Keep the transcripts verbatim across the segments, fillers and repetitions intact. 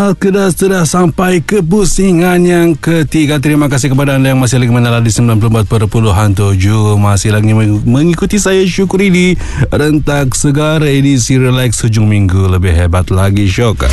Ah, sudah, sudah sampai ke pusingan yang ketiga. Terima kasih kepada anda yang masih lagi menala di sembilan puluh empat perpuluhan tujuh. Masih lagi mengikuti saya Syukri di Rentak Segar edisi Relax hujung minggu. Lebih hebat lagi, Syok.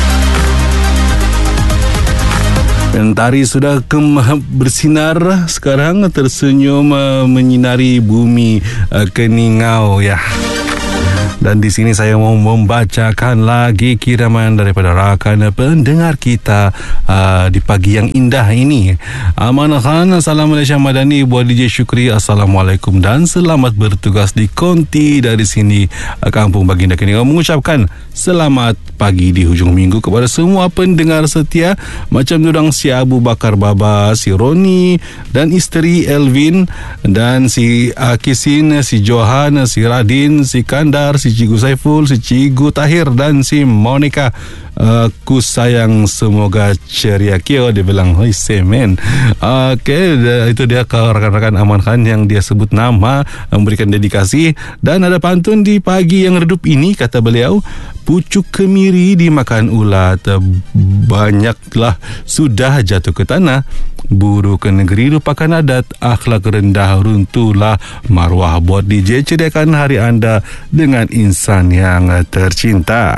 Mentari sudah kem- bersinar sekarang, tersenyum uh, menyinari bumi uh, Keningau ya. Dan di sini saya mau membacakan lagi kiriman daripada rakan pendengar kita uh, di pagi yang indah ini. Aman Khan, Salam Malaysia Madani, buat D J Syukri, Assalamualaikum dan selamat bertugas di konti dari sini Kampung Baginda Keningau. Mengucapkan selamat pagi di hujung minggu kepada semua pendengar setia, macam durang si Abu Bakar Baba, si Roni dan isteri Elvin, dan si Akisin, si Johan, si Radin, si Kandar, si Cikgu Saiful, si Cikgu Tahir dan si Monica. Aku sayang, semoga ceria. Kio dia bilang, hoi semen. Okey, itu dia rakan-rakan Aman Khan yang dia sebut nama, memberikan dedikasi. Dan ada pantun di pagi yang redup ini, kata beliau, pucuk kemiri dimakan ulat, banyaklah sudah jatuh ke tanah, buru ke negeri lupakan adat, akhlak rendah runtuhlah maruah. Buat D J, ceriakan hari anda dengan insan yang tercinta.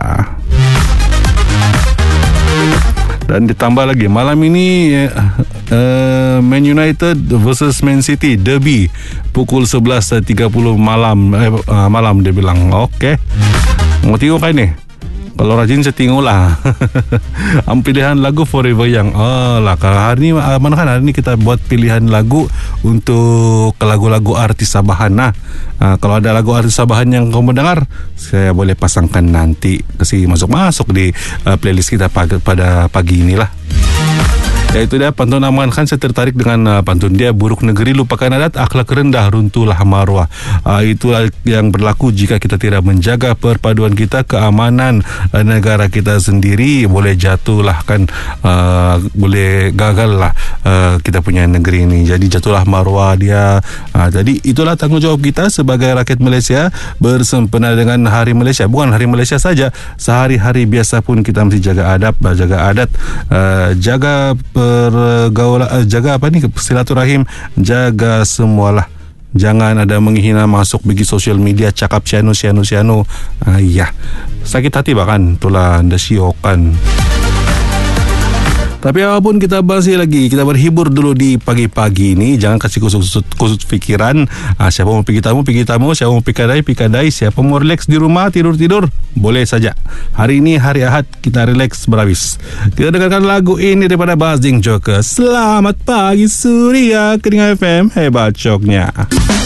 Dan ditambah lagi, malam ini uh, Man United versus Man City derby pukul sebelas tiga puluh malam eh, uh, malam dia bilang. Okey, mau tengok kan ni? Kalau rajin saya tengok lah. Am pilihan lagu Forever Young. Oh lah, kalau hari ni mana kan hari ni kita buat pilihan lagu untuk lagu-lagu artis Sabahan. Nah, uh, kalau ada lagu artis Sabahan yang kamu dengar, saya boleh pasangkan nanti, kasi masuk-masuk di uh, playlist kita pada, pada pagi inilah. Ya, itu dia pantun Aman Khan. Saya tertarik dengan uh, pantun dia, buruk negeri lupakan adat, akhlak rendah runtuhlah maruah. Uh, itulah yang berlaku jika kita tidak menjaga perpaduan kita, keamanan uh, negara kita sendiri. Boleh jatuhlah kan, uh, boleh gagal lah uh, kita punya negeri ini. Jadi jatuhlah maruah dia. Uh, jadi itulah tanggungjawab kita sebagai rakyat Malaysia bersempena dengan Hari Malaysia. Bukan Hari Malaysia saja, sehari-hari biasa pun kita mesti jaga adab, jaga adat, uh, jaga pergaulan, jaga apa ni, silaturahim, jaga semualah. Jangan ada menghina, masuk bagi sosial media cakap sianu sianu sianu. Ah, ya, sakit hati bahkan itulah anda siokan. Tapi apapun, kita bahas lagi, kita berhibur dulu di pagi-pagi ini. Jangan kasih kusut-kusut fikiran. Ah, siapa mau pergi tamu, pergi tamu. Siapa mau pikadai, pikadai. Siapa mau relax di rumah, tidur-tidur, boleh saja. Hari ini hari Ahad, kita relax berhabis. Kita dengarkan lagu ini daripada Buzzing Joker. Selamat pagi Suria, Keningau F M, hebat coknya.